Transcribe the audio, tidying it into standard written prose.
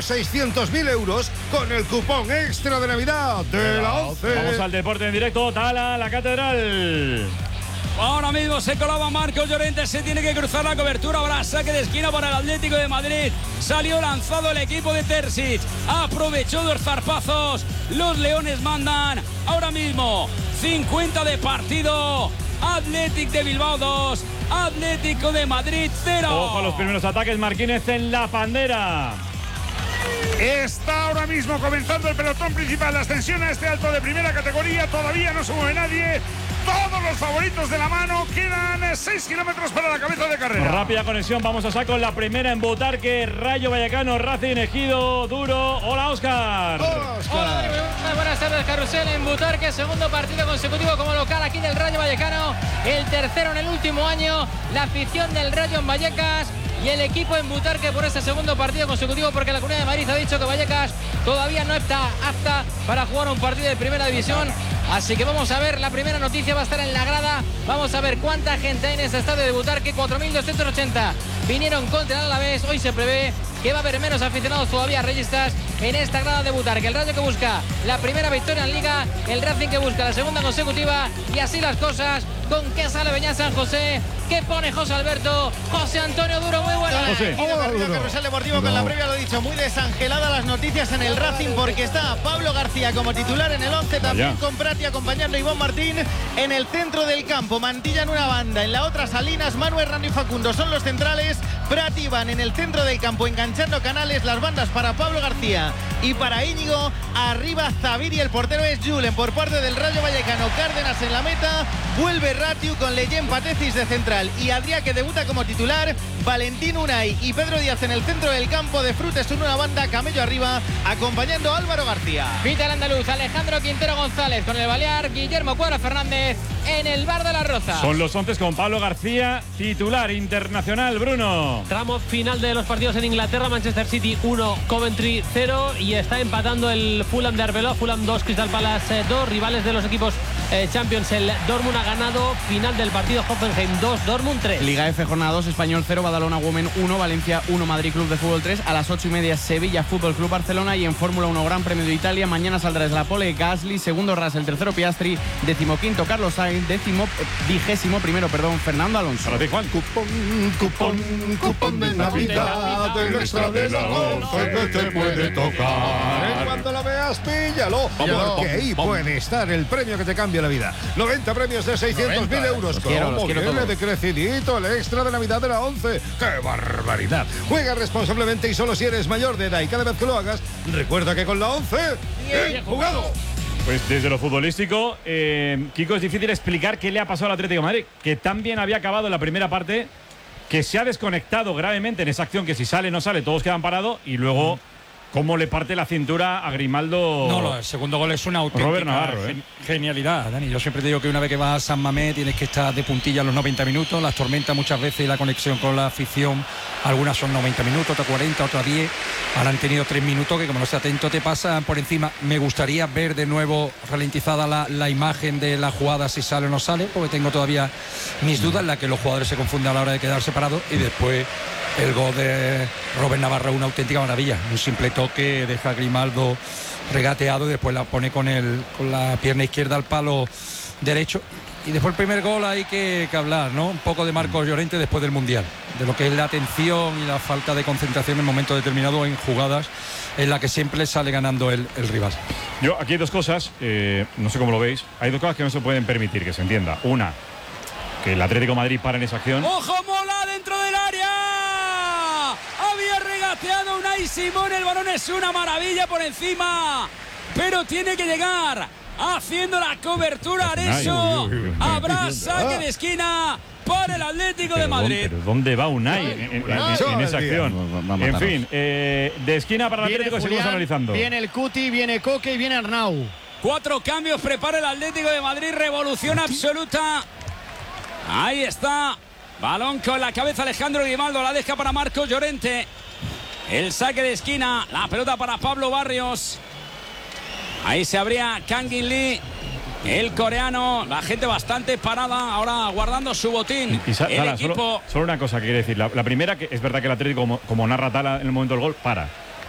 de 600.000 euros con el cupón extra de Navidad de la 11. Vamos al deporte en directo. Tala, la catedral. Ahora mismo se colaba Marcos Llorente, se tiene que cruzar la cobertura, ahora saque de esquina para el Atlético de Madrid. Salió lanzado el equipo de Terzic, aprovechó dos zarpazos, los leones mandan. Ahora mismo 50 de partido, Athletic de Bilbao 2, Atlético de Madrid 0. Ojo a los primeros ataques, Marquínez en la pandera. Está ahora mismo comenzando el pelotón principal, la ascensión a este alto de primera categoría, todavía no se mueve nadie. Todos los favoritos de la mano, quedan 6 kilómetros para la cabeza de carrera. Rápida conexión, vamos a saco la primera en Butarque, Rayo Vallecano, Racing, Ejido, Duro. Hola, Óscar. Hola, muy buenas tardes, Carrusel en Butarque, segundo partido consecutivo como local aquí del Rayo Vallecano, el tercero en el último año, la afición del Rayo en Vallecas y el equipo en Butarque por este segundo partido consecutivo, porque la Comunidad de Madrid ha dicho que Vallecas todavía no está apta para jugar un partido de primera división. Así que vamos a ver, la primera noticia va a estar en la grada. Vamos a ver cuánta gente hay en este estadio de Butarque. 4.280 vinieron contra el Alavés. Hoy se prevé que va a haber menos aficionados todavía registas en esta grada de Butarque. El Rayo que busca la primera victoria en Liga, el Racing que busca la segunda consecutiva, y así las cosas. ¿Con qué sale Beñat San José? ¿Qué pone José Alberto? José Antonio Duro, muy bueno. Carrusel Deportivo con la previa, lo dicho, muy desangelada las noticias en el Racing, porque está Pablo García como titular en el 11, también con Prati acompañando a Iván Martín en el centro del campo. Mantilla en una banda, en la otra Salinas, Manuel, Rando y Facundo son los centrales. Prati, Iván en el centro del campo enganchando canales, las bandas para Pablo García y para Íñigo. Arriba Zaviri, el portero es Julen por parte del Rayo Vallecano. Cárdenas en la meta, vuelve Ratiu con Leyen Patecis de central y Adrià, que debuta como titular. Valentín Unai y Pedro Díaz en el centro del campo. De Frutos en una banda, Camello arriba acompañando a Álvaro García. Pita el andaluz, Alejandro Quintero González con el balear, Guillermo Cuadra Fernández en el bar de la Roza. Son los 11 con Pablo García, titular internacional. Bruno. Tramo final de los partidos en Inglaterra, Manchester City 1, Coventry 0, y está empatando el Fulham de Arbeloa, Fulham 2, Crystal Palace 2, rivales de los equipos Champions. El Dortmund ha ganado, final del partido Hoffenheim 2, Dortmund 3. Liga F, jornada 2, Español 0, Badalona Women 1, Valencia 1, Madrid Club de Fútbol 3. A las 8:30 Sevilla Fútbol Club Barcelona, y en Fórmula 1 Gran Premio de Italia mañana saldrá desde la pole Gasly, segundo Russell, tercero Piastri, 15º Carlos Sainz, 21º Fernando Alonso. Para ti, Juan. Cupón de Navidad, el extra de la 11 que te puede tocar. En cuanto la veas, píllalo, porque ahí puede estar el premio que te cambia la vida. 90 premios de 600.000 euros. Como viene de crecidito el extra de Navidad de la 11. ¡Qué barbaridad! Juega responsablemente y solo si eres mayor de edad, y cada vez que lo hagas, recuerda que con la 11, ¡bien jugado! Pues desde lo futbolístico, Kiko, es difícil explicar qué le ha pasado al Atlético de Madrid, que tan bien había acabado en la primera parte, que se ha desconectado gravemente en esa acción, que si sale no sale, todos quedan parados, y luego cómo le parte la cintura a Grimaldo. No, el segundo gol es una auténtica Robert Navarro, genialidad, Dani. Yo siempre te digo que una vez que vas a San Mamés tienes que estar de puntilla los 90 minutos. Las tormentas muchas veces y la conexión con la afición, algunas son 90 minutos, otras 40, otras 10. Ahora han tenido 3 minutos que, como no estés atento, te pasan por encima. Me gustaría ver de nuevo ralentizada la imagen de la jugada, si sale o no sale, porque tengo todavía mis dudas en la que los jugadores se confunden a la hora de quedar separados. Y después el gol de Robert Navarro, una auténtica maravilla, un simple toque, deja a Grimaldo regateado y después la pone con la pierna izquierda al palo derecho. Y después el primer gol hay que hablar, ¿no? Un poco de Marcos Llorente después del Mundial, de lo que es la atención y la falta de concentración en momentos determinados en jugadas en la que siempre sale ganando el rival. Yo, aquí hay dos cosas, no sé cómo lo veis, hay dos cosas que no se pueden permitir, que se entienda. Una, que el Atlético de Madrid para en esa acción. ¡Ojo, Mola dentro del área! Había regateado Unai Simón, el balón es una maravilla por encima, pero tiene que llegar haciendo la cobertura Areso. Habrá saque de esquina para el Atlético de Madrid. ¿Pero dónde va Unai en esa acción? En fin, de esquina para el Atlético, seguimos analizando. Viene el Cuti, viene Coque y viene Arnau. 4 cambios prepara el Atlético de Madrid, revolución absoluta. Ahí está, balón con la cabeza Alejandro Grimaldo, la deja para Marcos Llorente. El saque de esquina, la pelota para Pablo Barrios. Ahí se abría Kangin Lee, el coreano, la gente bastante parada, ahora guardando su botín. Solo una cosa que quiere decir, la primera, que es verdad que el Atlético, como narra Tala en el momento del gol, para.